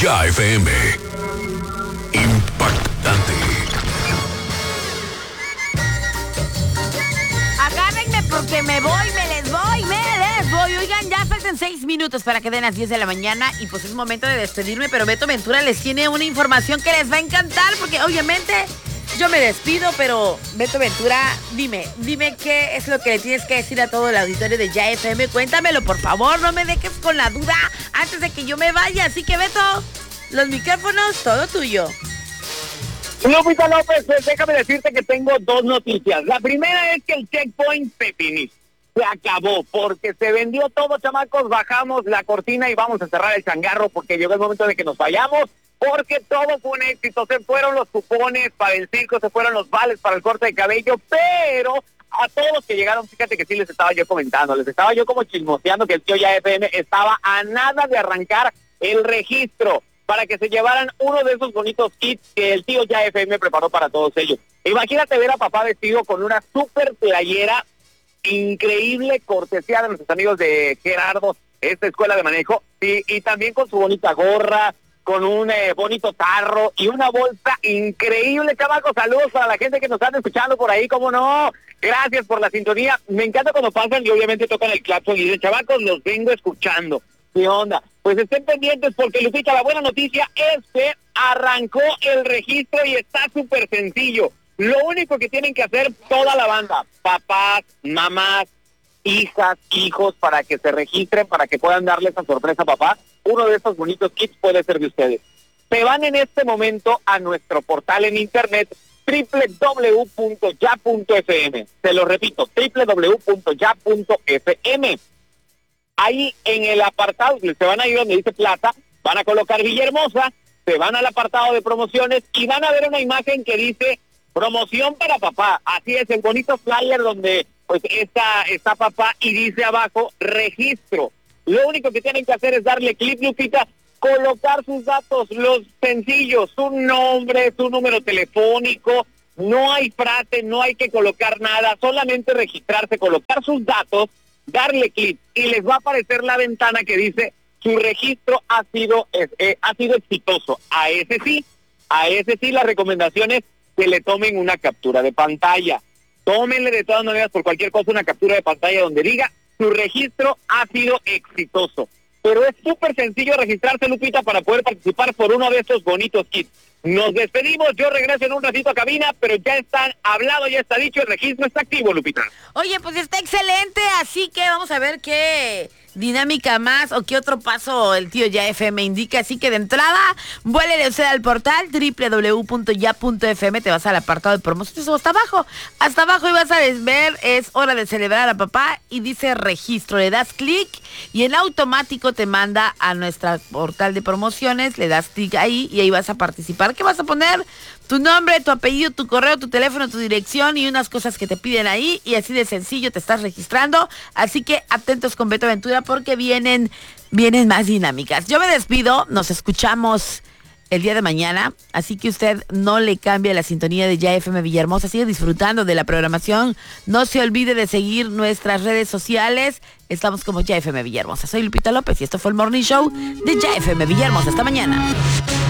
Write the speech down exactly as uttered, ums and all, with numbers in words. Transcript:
Ya F M. Impactante. Agárrenme porque me voy, me les voy, me les voy. Oigan, ya faltan seis minutos para que den las diez de la mañana y pues es momento de despedirme, pero Beto Ventura les tiene una información que les va a encantar porque obviamente yo me despido, pero Beto Ventura, dime, dime qué es lo que le tienes que decir a todo el auditorio de Ya F M. Cuéntamelo, por favor, no me dejes con la duda antes de que yo me vaya. Así que Beto, los micrófonos, todo tuyo. Lupita López, pues déjame decirte que tengo dos noticias. La primera es que el checkpoint Pepini se acabó porque se vendió todo, chamacos. Bajamos la cortina y vamos a cerrar el changarro porque llegó el momento de que nos vayamos, porque todo fue un éxito. Se fueron los cupones para el circo, se fueron los vales para el corte de cabello, pero a todos los que llegaron, fíjate que sí les estaba yo comentando, les estaba yo como chismoseando que el tío Ya F M estaba a nada de arrancar el registro para que se llevaran uno de esos bonitos kits que el tío Ya F M preparó para todos ellos. Imagínate ver a papá vestido con una super playera increíble, cortesía de nuestros amigos de Gerardo, esta escuela de manejo, y, y también con su bonita gorra, con un eh, bonito tarro y una bolsa increíble, chavacos. Saludos para la gente que nos está escuchando por ahí, cómo no. Gracias por la sintonía. Me encanta cuando pasan y obviamente tocan el claxon y dicen, chavacos, los vengo escuchando. ¿Qué onda? Pues estén pendientes porque, Lupita, la buena noticia es que arrancó el registro y está súper sencillo. Lo único que tienen que hacer toda la banda, papás, mamás, hijas, hijos, para que se registren, para que puedan darle esa sorpresa a papá, uno de estos bonitos kits puede ser de ustedes. Se van en este momento a nuestro portal en internet doble u doble u doble u punto ya punto f m. Se lo repito, doble u doble u doble u punto ya punto f m. Ahí en el apartado, se van a ir donde dice Plaza, van a colocar Villahermosa, se van al apartado de promociones y van a ver una imagen que dice promoción para papá. Así es, el bonito flyer donde pues está, está papá y dice abajo registro. Lo único que tienen que hacer es darle clic, Lupita, colocar sus datos, los sencillos, su nombre, su número telefónico, no hay frase, no hay que colocar nada, solamente registrarse, colocar sus datos, darle clic y les va a aparecer la ventana que dice su registro ha sido eh, ha sido exitoso. A ese sí, a ese sí la recomendación es que le tomen una captura de pantalla. Tómenle de todas maneras por cualquier cosa una captura de pantalla donde diga su registro ha sido exitoso. Pero es súper sencillo registrarse, Lupita, para poder participar por uno de estos bonitos kits. Nos despedimos, yo regreso en un ratito a cabina, pero ya están hablado, ya está dicho, el registro está activo, Lupita. Oye, pues está excelente, así que vamos a ver qué dinámica más o qué otro paso el tío Ya F M indica. Así que de entrada, vuélele usted al portal doble u doble u doble u punto ya punto f m, te vas al apartado de promociones o hasta abajo. Hasta abajo y vas a ver, es hora de celebrar a papá y dice registro. Le das clic y en automático te manda a nuestro portal de promociones, le das clic ahí y ahí vas a participar. ¿Qué vas a poner? Tu nombre, tu apellido, tu correo, tu teléfono, tu dirección y unas cosas que te piden ahí y así de sencillo te estás registrando. Así que atentos con Beto Ventura porque vienen, vienen más dinámicas. Yo me despido, nos escuchamos el día de mañana, así que usted no le cambie la sintonía de Ya F M Villahermosa, sigue disfrutando de la programación. No se olvide de seguir nuestras redes sociales, estamos como Ya F M Villahermosa. Soy Lupita López y esto fue el Morning Show de Ya F M Villahermosa. Hasta mañana.